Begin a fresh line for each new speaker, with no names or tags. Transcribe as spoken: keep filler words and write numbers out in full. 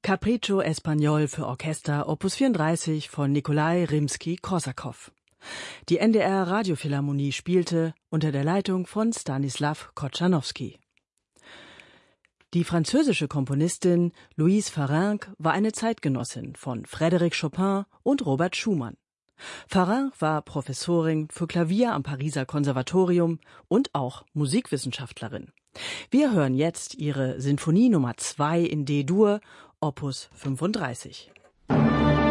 Capriccio Espagnol für Orchester Opus vierunddreißig von Nikolai Rimski-Korsakow. Die N D R Radiophilharmonie spielte unter der Leitung von Stanislaw Kotschanowski. Die französische Komponistin Louise Farrenc war eine Zeitgenossin von Frédéric Chopin und Robert Schumann. Farrenc war Professorin für Klavier am Pariser Konservatorium und auch Musikwissenschaftlerin. Wir hören jetzt ihre Sinfonie Nummer zwei in D-Dur, Opus fünfunddreißig.